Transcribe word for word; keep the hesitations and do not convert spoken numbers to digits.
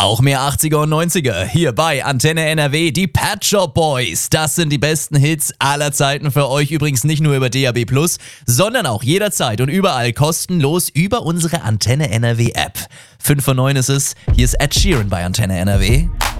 Auch mehr achtziger und neunziger hier bei Antenne N R W, die Pet Shop Boys. Das sind die besten Hits aller Zeiten für euch. Übrigens nicht nur über D A B plus, sondern auch jederzeit und überall kostenlos über unsere Antenne N R W App. fünf vor neun ist es. Hier ist Ed Sheeran bei Antenne N R W.